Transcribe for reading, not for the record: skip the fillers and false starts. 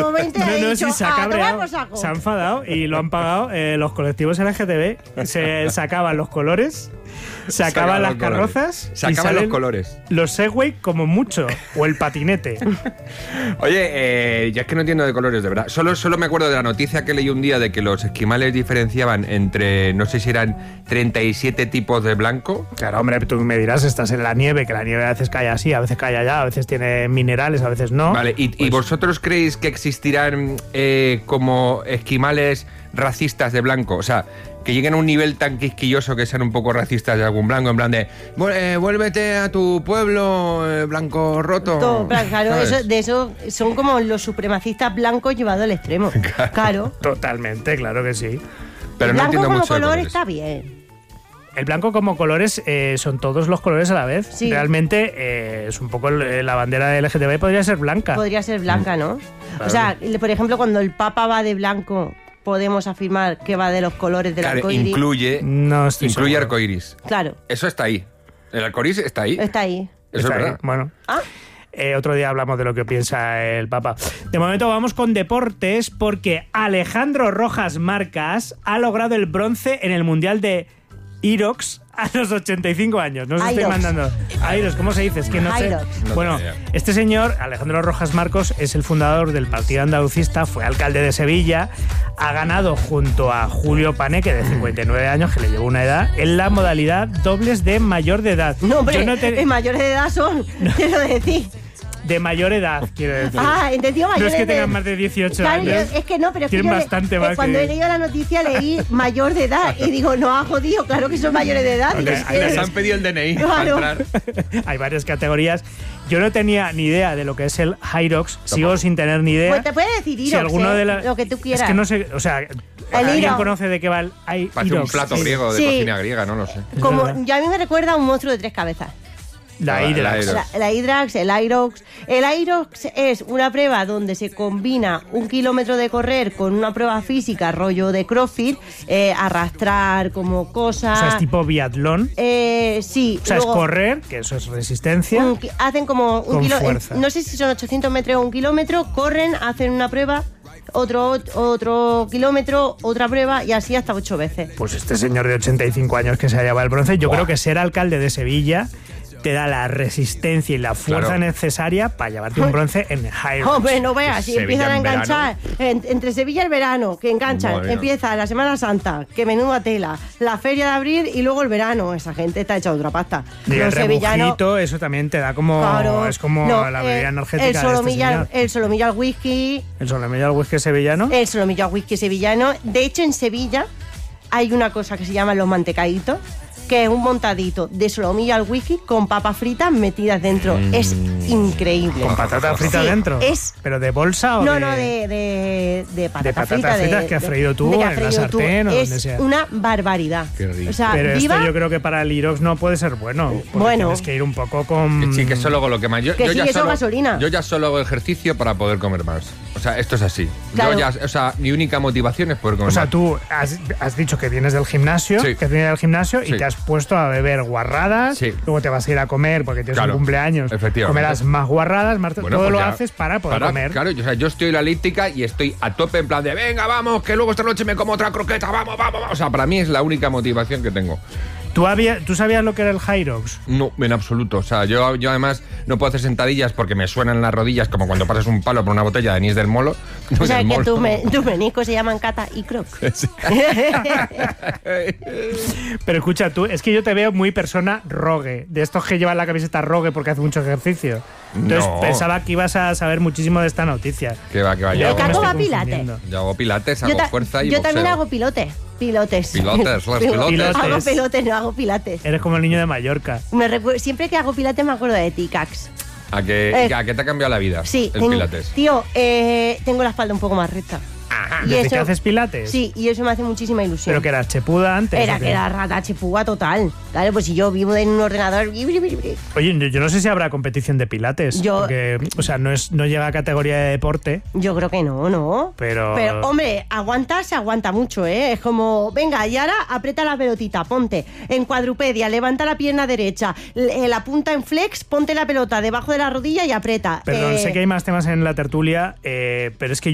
momento he dicho, se ha cabreado, se ha enfadado y lo han pagado los colectivos LGTB. Se sacaban los colores, sacaban las carrozas, sacaban los colores. Los Segway como mucho, o el patinete. Oye, ya es que no entiendo de colores, de verdad. Solo me acuerdo de la noticia que leí un día de que los esquimales diferenciaban entre, no sé si eran 37 tipos de blanco. Claro, hombre, tú me dirás, estás en la nieve, que la nieve a veces cae así, a veces cae allá, a veces tiene minerales, a veces no. Vale, ¿y vosotros creéis que existirán como esquimales racistas de blanco? O sea, que lleguen a un nivel tan quisquilloso que sean un poco racistas de algún blanco, en plan de vuélvete a tu pueblo, blanco roto. Todo, claro, eso son como los supremacistas blancos llevados al extremo. Claro. Totalmente, claro que sí. Pero el no blanco entiendo como mucho de color colores. está bien. El blanco como colores son todos los colores a la vez. Sí. Realmente es un poco la bandera de LGTB podría ser blanca. Podría ser blanca, ¿no? Claro. O sea, por ejemplo, cuando el Papa va de blanco, podemos afirmar que va de los colores del Claro, arcoíris. incluye arcoíris. Claro. Eso está ahí. El arcoíris está ahí. Está ahí. Eso Está es ahí. verdad. Bueno. Ah. Otro día hablamos de lo que piensa el Papa. De momento vamos con deportes porque Alejandro Rojas Marcas ha logrado el bronce en el Mundial de Irox a los 85 años. No os estoy mandando. Irox, ¿cómo se dice? Es que no sé. Irox. Bueno, este señor, Alejandro Rojas Marcos, es el fundador del Partido Andalucista, fue alcalde de Sevilla, ha ganado junto a Julio Paneque, de 59 años, que le llevó una edad, en la modalidad dobles de mayor de edad. No, hombre, mayores de edad son, quiero decir. De mayor edad, quiero decir. Ah, entendido, mayor No es que de tengan más de 18 años. Es que no, pero es que tienen yo bastante más cuando que... he leído la noticia leí mayor de edad y digo, no ha jodido, claro que son mayores de edad. Okay, les han pedido el DNI para entrar. Hay varias categorías. Yo no tenía ni idea de lo que es el Hyrox, sigo sin tener ni idea. Pues te puedes decir Irox, si alguno de lo que tú quieras. Es que no sé, o sea, ¿alguien Irox conoce de qué va el Irox? Parece un plato griego de cocina griega, no lo sé. Como, ya a mí me recuerda a un monstruo de 3 cabezas. La Hyrox. La Hyrox, el Irox. El Irox es una prueba donde se combina 1 kilómetro de correr con una prueba física, rollo de CrossFit, arrastrar como cosas. O sea, es tipo biatlón. Sí. O sea, luego, es correr, que eso es resistencia. Hacen como un fuerza. No sé si son 800 metros o 1 kilómetro, corren, hacen una prueba, otro kilómetro, otra prueba y así hasta 8 veces. Pues este señor de 85 años que se ha llevado el bronce, yo creo que ser alcalde de Sevilla te da la resistencia y la fuerza necesaria para llevarte un bronce en Hyrox. Hombre, no veas, si empiezan a enganchar entre Sevilla y el verano, que enganchan, Madre empieza la Semana Santa, que menuda tela, la Feria de Abril y luego el verano, esa gente está hecha otra pasta. Y el Los sevillanos, rebujito, eso también te da como... claro, es como la bebida energética el solomillo al whisky. ¿El solomillo al whisky sevillano? El solomillo al whisky sevillano. De hecho, en Sevilla hay una cosa que se llama los mantecaditos, que es un montadito de solomillo al whisky con papas fritas metidas dentro. Es increíble. ¿Con patatas fritas dentro? ¿Pero de bolsa o no, de...? No, de patatas fritas. ¿De patatas fritas que has freído tú en la sartén o donde sea? Es una barbaridad. Qué rico. O sea, pero esto yo creo que para el Irox no puede ser bueno. Bueno. Tienes que ir un poco con... Sí, que eso luego lo que más... Yo gasolina. Yo ya solo hago ejercicio para poder comer más. O sea, esto es así. Claro. Mi única motivación es poder comer más. O sea, tú has dicho que vienes del gimnasio, y te has puesto a beber guarradas, luego te vas a ir a comer porque tienes un cumpleaños, comerás más guarradas, más todo pues lo haces para poder comer. Claro, o sea, yo estoy en la elíptica y estoy a tope en plan de venga, vamos, que luego esta noche me como otra croqueta, vamos. O sea, para mí es la única motivación que tengo. ¿Tú sabías lo que era el Hyrox? No, en absoluto. O sea, yo además no puedo hacer sentadillas porque me suenan las rodillas como cuando pasas un palo por una botella de anís del Molo. O sea, que tus meniscos se llaman Cata y Croc. Sí. Pero escucha, tú, es que yo te veo muy persona rogue, de estos que llevan la camiseta rogue porque hace mucho ejercicio. Entonces pensaba que ibas a saber muchísimo de esta noticia. Que va. Yo hago pilates. Yo hago pilates, hago fuerza y yo boxeo. También hago pilotes. Pilotes. Hago pelotes, no hago pilates. Eres como el niño de Mallorca. Siempre que hago pilates me acuerdo de ti, Cax. ¿A qué te ha cambiado la vida? Sí, el pilates. Tío, tengo la espalda un poco más recta. Ajá. ¿Desde que haces pilates? Sí, y eso me hace muchísima ilusión. ¿Pero que eras chepuda antes? Era rata chepúa total. Claro, pues si yo vivo en un ordenador... Oye, yo no sé si habrá competición de pilates. Porque, o sea, no llega a categoría de deporte. Yo creo que no. Pero, hombre, se aguanta mucho, ¿eh? Es como, venga, y ahora aprieta la pelotita, ponte en cuadrupedia, levanta la pierna derecha, la punta en flex, ponte la pelota debajo de la rodilla y aprieta. Perdón, sé que hay más temas en la tertulia, pero es que